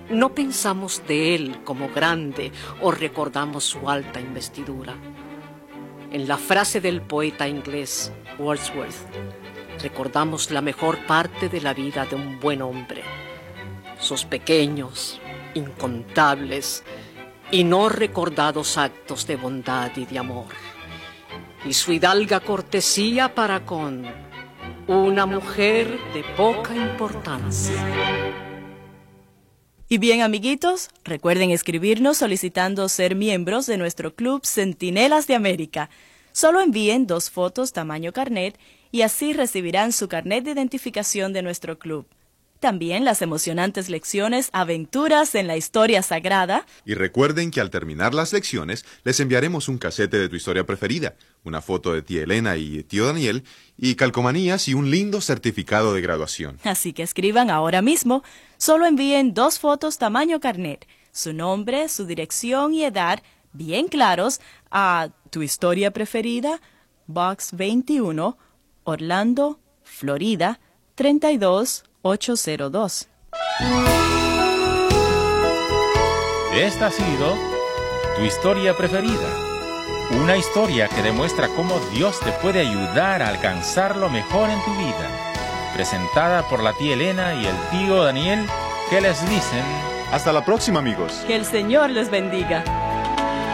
No pensamos de él como grande o recordamos su alta investidura. En la frase del poeta inglés Wordsworth, recordamos la mejor parte de la vida de un buen hombre, sus pequeños, incontables y no recordados actos de bondad y de amor, y su hidalga cortesía para con una mujer de poca importancia. Y bien, amiguitos, recuerden escribirnos solicitando ser miembros de nuestro club Centinelas de América. Solo envíen 2 fotos tamaño carnet y así recibirán su carnet de identificación de nuestro club. También las emocionantes lecciones Aventuras en la Historia Sagrada. Y recuerden que al terminar las lecciones les enviaremos un casete de tu historia preferida, una foto de tía Elena y tío Daniel, y calcomanías y un lindo certificado de graduación. Así que escriban ahora mismo. Solo envíen 2 fotos tamaño carnet, su nombre, su dirección y edad bien claros a Tu Historia Preferida, Box 21, Orlando, Florida, 32802. Esta ha sido Tu Historia Preferida, una historia que demuestra cómo Dios te puede ayudar a alcanzar lo mejor en tu vida. Presentada por la tía Elena y el tío Daniel, que les dicen... Hasta la próxima, amigos. Que el Señor les bendiga.